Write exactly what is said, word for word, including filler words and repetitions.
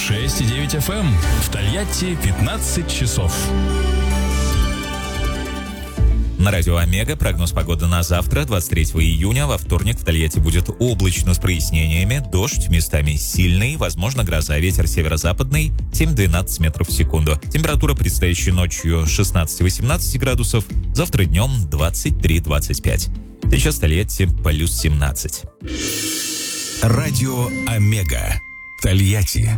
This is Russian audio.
шесть и девять эф эм. В Тольятти пятнадцать часов. На радио Омега прогноз погоды на завтра, двадцать третьего июня. Во вторник в Тольятти будет облачно с прояснениями, дождь, местами сильный, возможно гроза, ветер северо-западный семь-двенадцать метров в секунду. Температура предстоящей ночью шестнадцать-восемнадцать градусов, завтра днем двадцать три-двадцать пять. Сейчас в Тольятти плюс семнадцать. Радио Омега. Тольятти